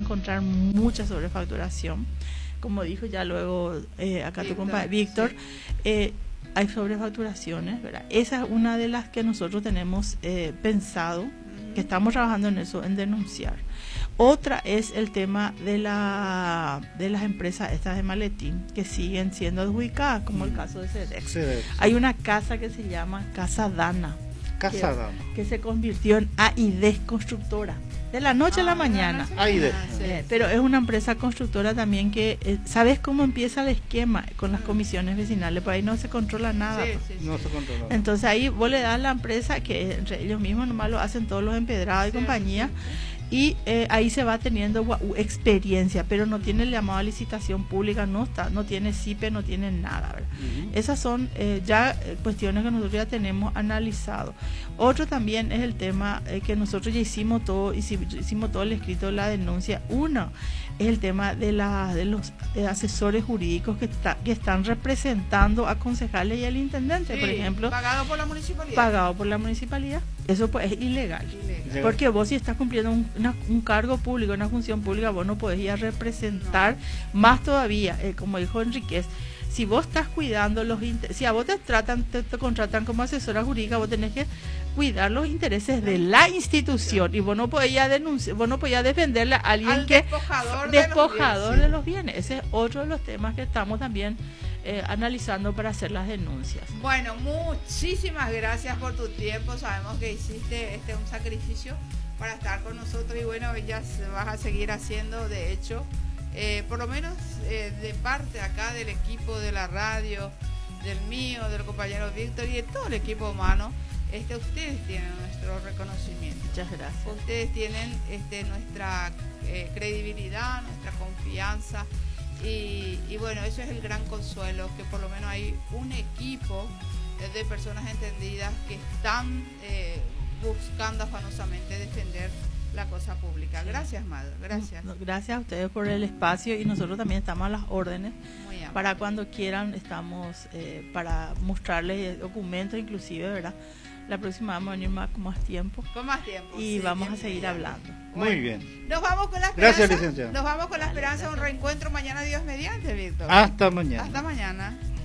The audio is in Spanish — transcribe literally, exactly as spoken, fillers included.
encontrar mucha sobrefacturación. Como dijo ya luego eh, acá Víctor, tu compañero Víctor, sí. eh, hay sobrefacturaciones, ¿verdad? Esa es una de las que nosotros tenemos eh, pensado, uh-huh. que estamos trabajando en eso, en denunciar. Otra es el tema de la de las empresas estas de maletín que siguen siendo adjudicadas, como el caso de Cedex. Cedex. Hay una casa que se llama Casa Dana, Casa que, Dana. que se convirtió en A I D Constructora. De la noche ah, a la mañana. A I D. Eh, pero es una empresa constructora también que, eh, ¿sabes cómo empieza el esquema con las comisiones vecinales? Por ahí no se controla nada. Sí, sí, sí. No se controla. Entonces ahí vos le das a la empresa, que entre ellos mismos nomás lo hacen todos los empedrados y sí, compañía, sí, sí. y eh, ahí se va teniendo uh, experiencia, pero no tiene el llamado a licitación pública, no está, no tiene C I P E, no tiene nada, ¿verdad? Uh-huh. Esas son eh, ya eh, cuestiones que nosotros ya tenemos analizado. Otro también es el tema eh, que nosotros ya hicimos todo, hicimos todo el escrito de la denuncia. Uno es el tema de, la, de los eh, asesores jurídicos que, está, que están representando a concejales y al intendente, sí, por ejemplo. Pagado por la municipalidad. Pagado por la municipalidad. Eso pues es ilegal. ilegal. Porque vos si estás cumpliendo un, una, un cargo público, una función pública, vos no podés ir a representar, no. Más todavía, eh, como dijo Enríquez, si vos estás cuidando los intereses, si a vos te tratan, te, te contratan como asesora jurídica, vos tenés que cuidar los intereses de la institución y vos no podías denunciar, vos no podías defenderle a alguien Al que despojador, despojador de, de los bienes. Ese es otro de los temas que estamos también eh, analizando para hacer las denuncias. Bueno, muchísimas gracias por tu tiempo. Sabemos que hiciste este un sacrificio para estar con nosotros y bueno, ya vas a seguir haciendo, de hecho. Eh, por lo menos eh, de parte acá del equipo de la radio, del mío, del compañero Víctor y de todo el equipo humano, este, ustedes tienen nuestro reconocimiento. Muchas gracias. Ustedes tienen este, nuestra eh, credibilidad, nuestra confianza y, y bueno, eso es el gran consuelo, que por lo menos hay un equipo eh, de personas entendidas que están eh, buscando afanosamente defender la cosa pública. Gracias, Madre. Gracias. Gracias a ustedes por el espacio y nosotros también estamos a las órdenes. Para cuando quieran estamos eh, para mostrarles documentos inclusive, ¿verdad? La próxima vamos a venir más, con más tiempo. Con más tiempo. Y sí, vamos bien, a seguir bien. hablando. Muy bueno, bien. Nos vamos con la esperanza. Gracias, licenciado. Nos vamos con la esperanza de un reencuentro mañana, Dios mediante, Víctor. Hasta mañana. Hasta mañana.